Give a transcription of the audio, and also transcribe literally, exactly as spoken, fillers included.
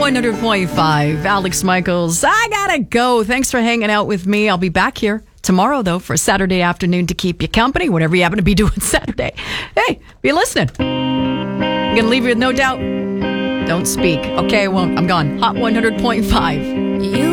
one hundred point five, Alex Michaels. I gotta go. Thanks for hanging out with me. I'll be back here tomorrow, though, for a Saturday afternoon to keep you company, whatever you happen to be doing Saturday. Hey, be listening. I'm gonna leave you with no doubt. Don't speak. Okay, I won't. I'm gone. Hot one hundred point five. You